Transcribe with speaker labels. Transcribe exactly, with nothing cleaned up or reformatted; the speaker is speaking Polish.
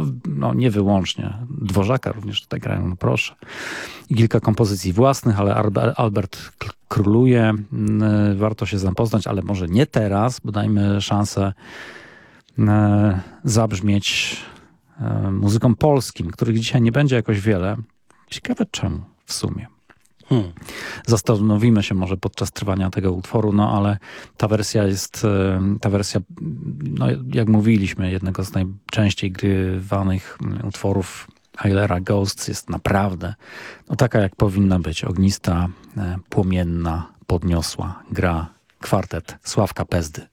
Speaker 1: no nie wyłącznie, Dworzaka również tutaj grają, no proszę. I kilka kompozycji własnych, ale Albert króluje. Warto się zapoznać, ale może nie teraz, bo dajmy szansę zabrzmieć muzykom polskim, których dzisiaj nie będzie jakoś wiele. Ciekawe czemu w sumie. Hmm. Zastanowimy się może podczas trwania tego utworu, no ale ta wersja jest, ta wersja, no jak mówiliśmy, jednego z najczęściej grywanych utworów Eilera, Ghosts, jest naprawdę no, taka jak powinna być. Ognista, płomienna, podniosła gra kwartet Sławka Pezdy.